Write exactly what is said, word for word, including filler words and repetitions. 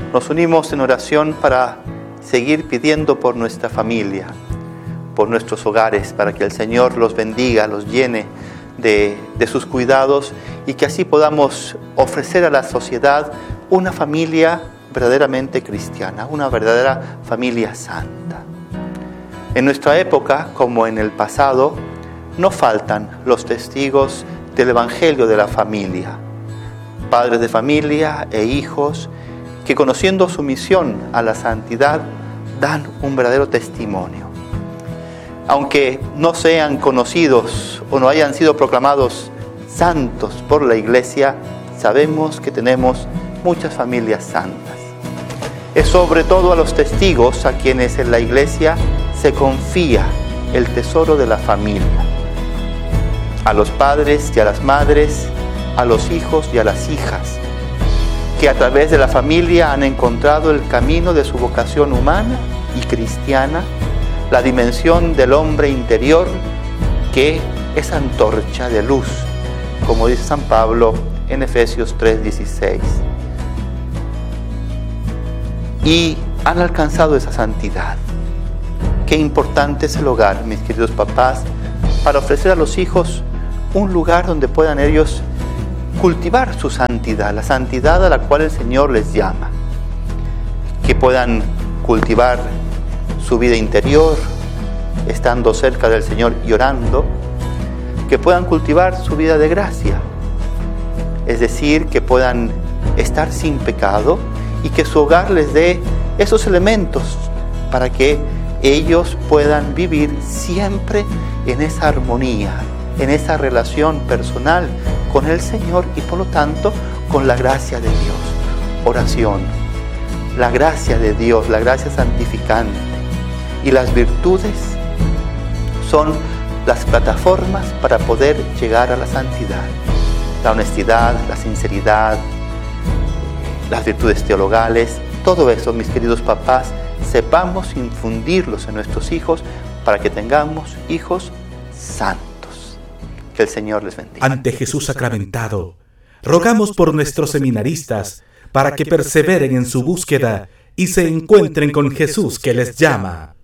nos unimos en oración para seguir pidiendo por nuestra familia, por nuestros hogares, para que el Señor los bendiga, los llene de, de sus cuidados y que así podamos ofrecer a la sociedad una familia verdaderamente cristiana, una verdadera familia santa. En nuestra época, como en el pasado, no faltan los testigos del Evangelio de la familia, padres de familia e hijos que, conociendo su misión a la santidad, dan un verdadero testimonio. Aunque no sean conocidos o no hayan sido proclamados santos por la Iglesia, sabemos que tenemos muchas familias santas. Es sobre todo a los testigos a quienes en la Iglesia se confía el tesoro de la familia. A los padres y a las madres, a los hijos y a las hijas, que a través de la familia han encontrado el camino de su vocación humana y cristiana, la dimensión del hombre interior que es antorcha de luz, como dice San Pablo en Efesios tres dieciséis. Y han alcanzado esa santidad. Qué importante es el hogar, mis queridos papás, para ofrecer a los hijos un lugar donde puedan ellos cultivar su santidad, la santidad a la cual el Señor les llama. Que puedan cultivar su vida interior, estando cerca del Señor y orando. Que puedan cultivar su vida de gracia, es decir, que puedan estar sin pecado y que su hogar les dé esos elementos para que ellos puedan vivir siempre en esa armonía, en esa relación personal con el Señor y por lo tanto con la gracia de Dios. Oración, la gracia de Dios, la gracia santificante y las virtudes son las plataformas para poder llegar a la santidad. La honestidad, la sinceridad, las virtudes teologales, todo eso, mis queridos papás, sepamos infundirlos en nuestros hijos para que tengamos hijos santos. Que el Señor les bendiga. Ante Jesús sacramentado, rogamos por nuestros seminaristas para que perseveren en su búsqueda y se encuentren con Jesús que les llama.